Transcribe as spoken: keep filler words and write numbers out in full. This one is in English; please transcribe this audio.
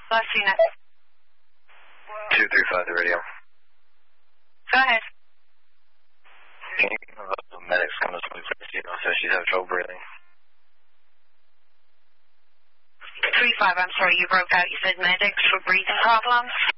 Last unit. two three five, the radio. Go ahead. Can you have the medics come to sleep for you know, so she's having trouble breathing? three five, I'm sorry, you broke out. You said medics for breathing problems?